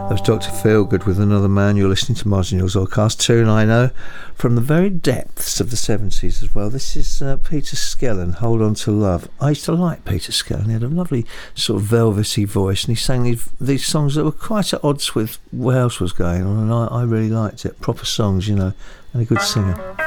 That was Dr. Feelgood with Another Man. You're listening to Martin Yours Oddcast, tune I know from the very depths of the 70s as well. This is Peter Skellern, Hold On To Love. I used to like Peter Skellern. He had a lovely sort of velvety voice, and he sang these songs that were quite at odds with what else was going on, and I really liked it. Proper songs, you know, and a good singer.